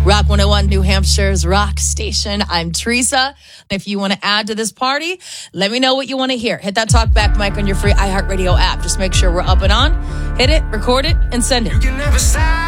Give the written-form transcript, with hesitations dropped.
Rock 101, New Hampshire's rock station. I'm Teresa. If you want to add to this party, let me know what you want to hear. Hit that talk back mic on your free iHeartRadio app. Just make sure we're up and on. Hit it, record it, and send it.